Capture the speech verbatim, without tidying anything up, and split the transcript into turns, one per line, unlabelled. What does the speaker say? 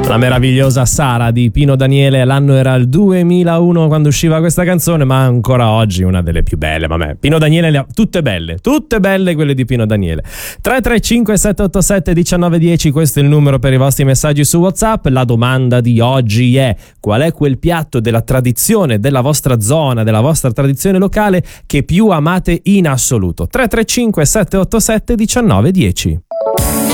La meravigliosa Sara di Pino Daniele, l'anno era il duemilauno quando usciva questa canzone, ma ancora oggi una delle più belle. Vabbè, Pino Daniele le ha tutte belle, tutte belle quelle di Pino Daniele. tre tre cinque sette otto sette uno nove uno zero, questo è il numero per i vostri messaggi su WhatsApp. La domanda di oggi è: qual è quel piatto della tradizione della vostra zona, della vostra tradizione locale che più amate in assoluto? tre tre cinque sette otto sette uno nove uno zero.